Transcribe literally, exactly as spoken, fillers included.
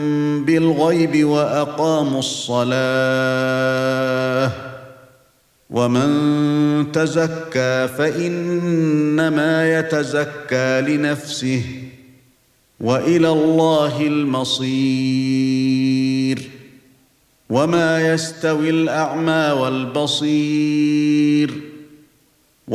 بالغيب واقاموا الصلاه ومن تزكى فانما يتزكى لنفسه والى الله المصير وما يستوي الاعمى والبصير